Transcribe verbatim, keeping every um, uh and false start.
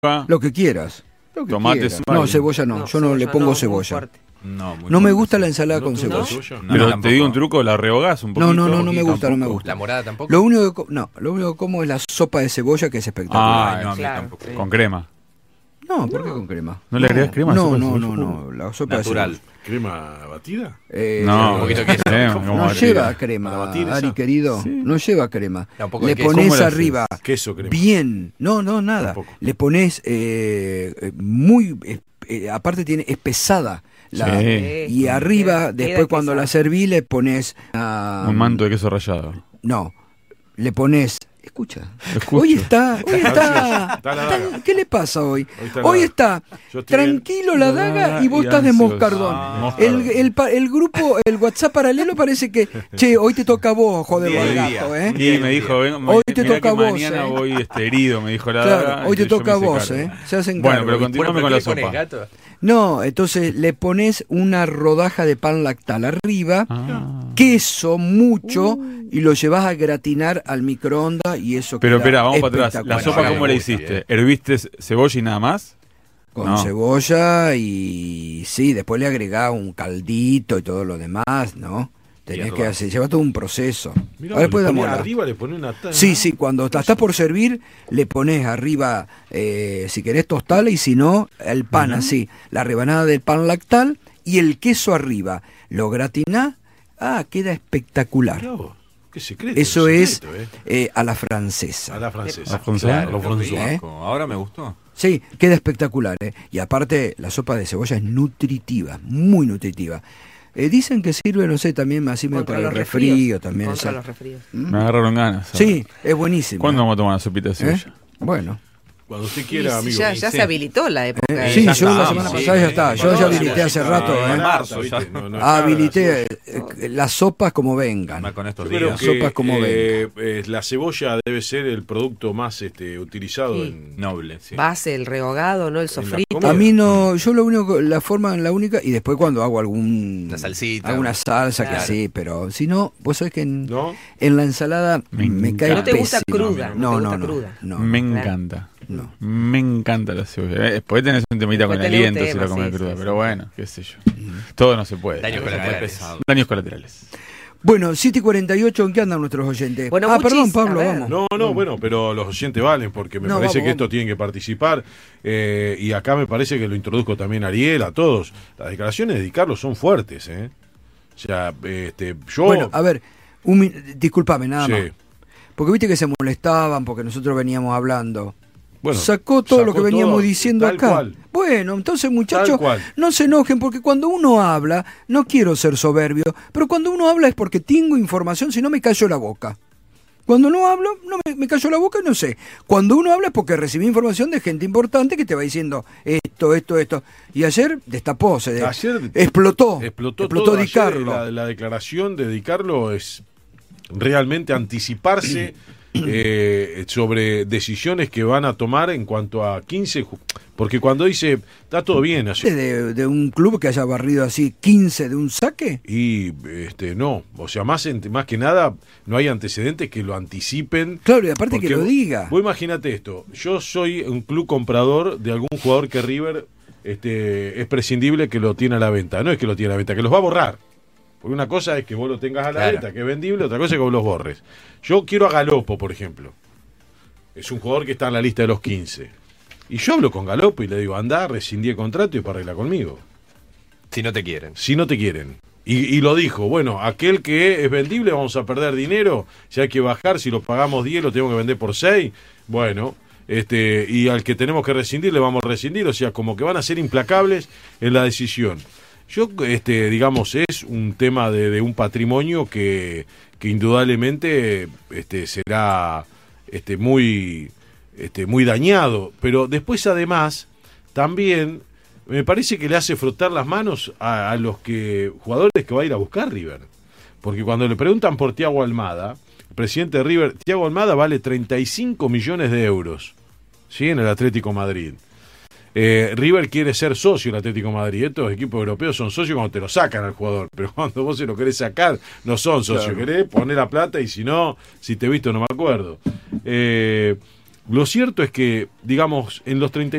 Lo que quieras. Lo que Tomate, quieras. cebolla. No, cebolla no. No, Yo no cebolla le pongo no, muy cebolla. fuerte. No, muy No me fuerte. gusta la ensalada ¿No con te gusta cebolla. cebolla? No, Pero tampoco. te digo un truco, la rehogás un No, poquito. no, no, no me poquito, gusta, no me tampoco. gusta. ¿La morada tampoco? Lo único que, co- no, lo único que como es la sopa de cebolla, que es espectacular. Ah, no, a mí Claro, tampoco. sí. Con crema. No, ¿por qué con crema? ¿No le agregás crema a la No, sopa de no, cebolla? no, no, la sopa Natural. de cebolla. ¿Crema batida? Eh, No, un poquito de queso. crema, ¿Cómo como no batida. lleva crema, ¿Para batir esa? Ari querido, Sí. no lleva crema. Da un poco Le de queso. pones ¿Cómo la haces? arriba Queso, crema. bien, no, no, nada. Tampoco. Le pones eh, eh, muy, eh, eh, aparte tiene, es pesada. La, Sí. Y arriba, Queda después cuando pesada. la serví, le pones ah, Un manto de queso rallado. No, le pones. Escucha. Escucho. Hoy está, hoy está. Está la daga. ¿Qué le pasa hoy? Hoy está la Hoy daga. está Yo estoy tranquilo la daga y vos y estás de ansioso. moscardón. Ah, el, moscardón. el, pa- el grupo, el WhatsApp paralelo parece que, che, hoy te toca a vos, joder, Día al a gato, día. ¿eh? Y me dijo, ven, Hoy mirá te que toca a vos, mañana eh. voy este, herido, me dijo la Claro, daga, hoy te entonces yo toca a me hice vos, cargo. ¿eh? Se hacen Bueno, cargo. pero continuame con la ¿qué pones, sopa. gato? No, entonces le pones una rodaja de pan lactal arriba, Ah. queso mucho y lo llevas a gratinar al microondas y eso Pero queda espera, vamos para atrás. La espectacular. sopa, Bueno, ¿cómo la me gusta, hiciste? eh. ¿Herviste cebolla y nada más? Con No. cebolla y sí, después le agregás un caldito y todo lo demás, ¿no? Tenés Bien, que hacer, lleva todo un proceso. Mirá, Ahora le después pone damos la- arriba le pone una taza. Sí, sí, cuando ta- estás por servir, le pones arriba, eh, si querés tostarla y si no, el pan así, la rebanada del pan lactal y el queso arriba. Lo gratinás, ah, queda espectacular. Mirá vos, qué secreto. Eso es secreto, eh. eh, a la francesa. A la francesa. ¿A francesa? A lo francés. ¿Eh? Ahora me gustó. Sí, queda espectacular, ¿eh? Y aparte, la sopa de cebolla es nutritiva, muy nutritiva. Eh, dicen que sirve, no sé, también así medio Contra para el los resfrío resfríos. también. Contra esa- los resfríos. Me agarraron ganas. Sí, es buenísimo. ¿Cuándo vamos a tomar una sopita de ¿Eh? cebolla? Bueno. Cuando usted Y quiera, sí, amigo. ya ya sí. se habilitó la época. Eh, de- sí, ya yo la estamos, semana sí, pasada ya sí, está. sí, Yo sí, ya sí, habilité sí, hace sí, rato, sí, ¿eh? Marzo, ya. ¿viste? No, no es Ah, nada, habilité sí. eh, las sopas como vengan. Más con estos Yo creo días. que Sopas como eh, eh, la cebolla debe ser el producto más este, utilizado Sí. en... Noble, sí. Base, el rehogado, no el sofrito. comida. A mí no, yo lo único, la forma, la única, y después cuando hago algún... Una salsita. Alguna salsa Claro. que sí, pero si no, vos sabés que en, ¿No? en la ensalada Me me, encanta. cae No te gusta pésimo. cruda, no te No, gusta no, no, cruda. no. Me claro. encanta. No. Me encanta la cebolla. Eh, Después tenés un temita Después con el tenés un aliento si tema, la comes sí, cruda, sí, pero sí. bueno, qué sé yo. Todo no se puede. Daños Daños colaterales. Daños colaterales. Bueno, siete y cuarenta y ocho, ¿en qué andan nuestros oyentes? Bueno, ah, muchis- perdón, Pablo, a ver. vamos. No, no, bueno, pero los oyentes valen porque me No, parece vamos, que esto vamos. tienen que participar eh, y acá me parece que lo introduzco también a Ariel, a todos. Las declaraciones de Di Carlo son fuertes, ¿eh? O sea, este, yo... Bueno, a ver, un min- discúlpame, nada Sí. más. Porque viste que se molestaban porque nosotros veníamos hablando. Bueno, Sacó todo lo sacó que veníamos todo, diciendo tal acá. cual. Bueno, entonces muchachos, Tal cual. no se enojen porque cuando uno habla, no quiero ser soberbio, pero cuando uno habla es porque tengo información, si no me callo la boca. Cuando no hablo, no me, me callo la boca y no sé. Cuando uno habla es porque recibí información de gente importante que te va diciendo esto, esto, esto. Y ayer destapó, se de- Ayer explotó, explotó, explotó todo. Di Ayer Carlo. La, la declaración de Di Carlo es realmente anticiparse eh, sobre decisiones que van a tomar en cuanto a quince, ju- porque cuando dice, está todo bien ayer, De, de un club que haya barrido así quince de un saque. y este no, o sea, más, ent- más que nada, no hay antecedentes que lo anticipen. Claro, y aparte que Porque lo vos- diga. Vos imagínate esto, yo soy un club comprador de algún jugador que River este, es prescindible que lo tiene a la venta. No es que lo tiene a la venta, que los va a borrar. Porque una cosa es que vos lo tengas a la Claro. venta, que es vendible, otra cosa es que vos los borres. Yo quiero a Galopo, por ejemplo. Es un jugador que está en la lista de los quince. Y yo hablo con Galopo y le digo, andá, rescindí el contrato y para arreglar conmigo. Si no te quieren. Si no te quieren. Y, y lo dijo, bueno, aquel que es vendible vamos a perder dinero, si hay que bajar, si lo pagamos diez, lo tenemos que vender por seis, bueno, este, y al que tenemos que rescindir le vamos a rescindir, o sea, como que van a ser implacables en la decisión. Yo, este, digamos, es un tema de, de un patrimonio que, que indudablemente este, será este, muy, este, muy dañado, pero después además también me parece que le hace frotar las manos a, a los que jugadores que va a ir a buscar River. Porque cuando le preguntan por Thiago Almada, el presidente de River, Thiago Almada vale treinta y cinco millones de euros, ¿sí? En el Atlético Madrid. Eh, River quiere ser socio del Atlético Madrid. Estos equipos europeos son socios cuando te lo sacan al jugador, pero cuando vos se lo querés sacar, no son socios. Claro. Querés poner la plata y si no, si te he visto no me acuerdo. Eh, lo cierto es que, digamos, en los treinta y